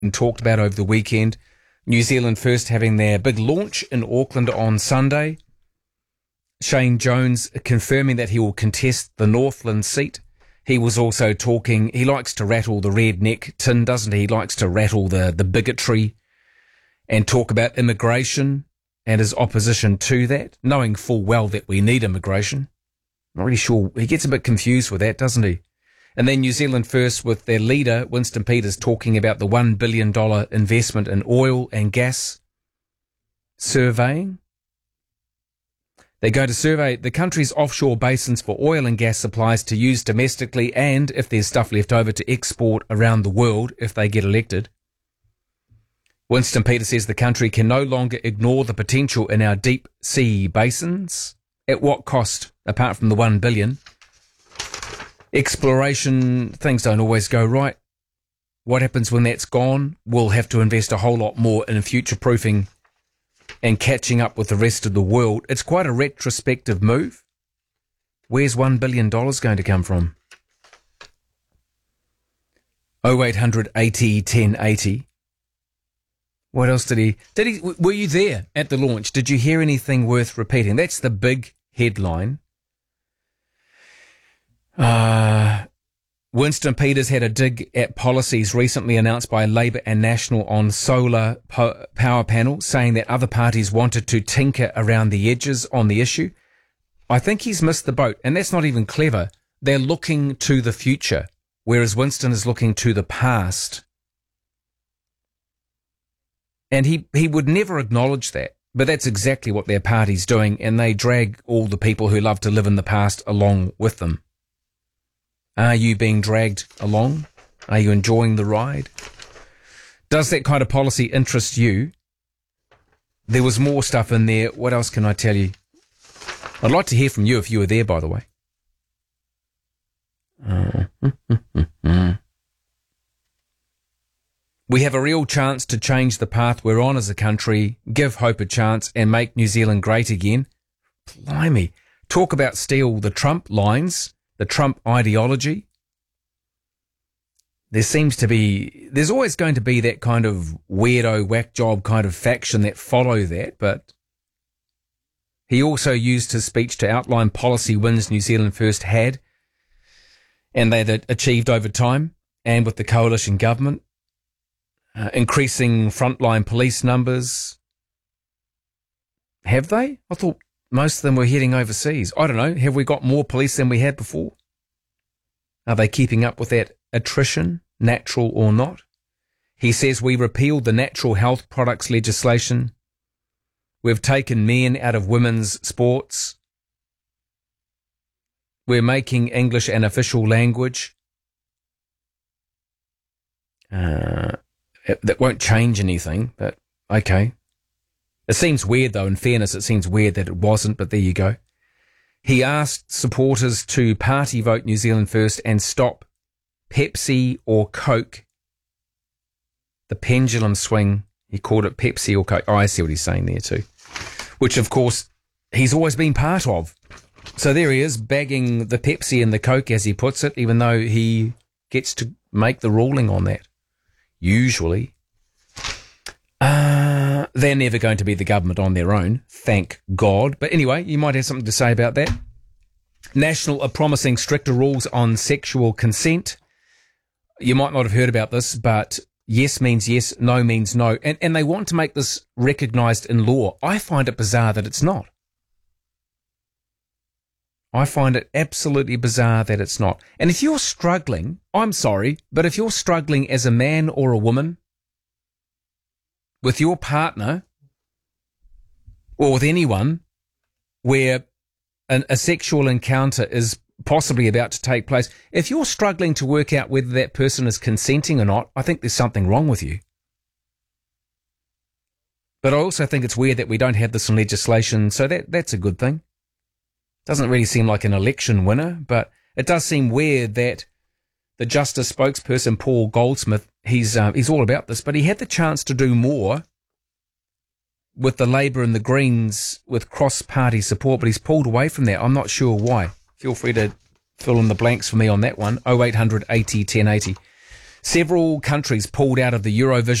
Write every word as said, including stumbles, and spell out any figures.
and talked about over the weekend. New Zealand First having their big launch in Auckland on Sunday. Shane Jones confirming that he will contest the Northland seat. He was also talking, he likes to rattle the redneck tin, doesn't he? He likes to rattle the, the bigotry and talk about immigration and his opposition to that, knowing full well that we need immigration. Not really sure. He gets a bit confused with that, doesn't he? And then New Zealand First with their leader, Winston Peters, talking about the one billion dollars investment in oil and gas surveying. They go to survey the country's offshore basins for oil and gas supplies to use domestically and, if there's stuff left over, to export around the world if they get elected. Winston Peters says the country can no longer ignore the potential in our deep sea basins. At what cost, apart from the one billion dollars? Exploration, things don't always go right. What happens when that's gone? We'll have to invest a whole lot more in future-proofing and catching up with the rest of the world. It's quite a retrospective move. Where's one billion dollars going to come from? oh eight hundred eighty ten eighty. What else did he... Did he? Were you there at the launch? Did you hear anything worth repeating? That's the big headline. Uh, Winston Peters had a dig at policies recently announced by Labour and National on solar po- power panel, saying that other parties wanted to tinker around the edges on the issue. I think he's missed the boat, and that's not even clever. They're looking to the future, whereas Winston is looking to the past. And he, he would never acknowledge that, but that's exactly what their party's doing, and they drag all the people who love to live in the past along with them. Are you being dragged along? Are you enjoying the ride? Does that kind of policy interest you? There was more stuff in there. What else can I tell you? I'd like to hear from you if you were there, by the way. Uh, we have a real chance to change the path we're on as a country, give hope a chance, and make New Zealand great again. Blimey. Talk about steal the Trump lines. The Trump ideology. There seems to be, there's always going to be that kind of weirdo, whack job kind of faction that follow that, but he also used his speech to outline policy wins New Zealand First had and they'd achieved over time and with the coalition government, uh, increasing frontline police numbers. Have they? I thought most of them were heading overseas. I don't know. Have we got more police than we had before? Are they keeping up with that attrition, natural or not? He says we repealed the natural health products legislation. We've taken men out of women's sports. We're making English an official language. Uh, that won't change anything, but okay. It seems weird, though. In fairness, it seems weird that it wasn't, but there you go. He asked supporters to party vote New Zealand First and stop Pepsi or Coke. The pendulum swing, he called it Pepsi or Coke. Oh, I see what he's saying there too. Which, of course, he's always been part of. So there he is, bagging the Pepsi and the Coke, as he puts it, even though he gets to make the ruling on that. Usually. Uh, they're never going to be the government on their own, thank God. But anyway, you might have something to say about that. National are promising stricter rules on sexual consent. You might not have heard about this, but yes means yes, no means no. And, and they want to make this recognised in law. I find it bizarre that it's not. I find it absolutely bizarre that it's not. And if you're struggling, I'm sorry, but if you're struggling as a man or a woman with your partner or with anyone where an, a sexual encounter is possibly about to take place, if you're struggling to work out whether that person is consenting or not, I think there's something wrong with you. But I also think it's weird that we don't have this in legislation, so that that's a good thing. Doesn't really seem like an election winner, but it does seem weird that the Justice spokesperson, Paul Goldsmith, he's uh, he's all about this, but he had the chance to do more with the Labour and the Greens with cross-party support, but he's pulled away from that. I'm not sure why. Feel free to fill in the blanks for me on that one. oh eight hundred eighty ten eighty. Several countries pulled out of the Eurovision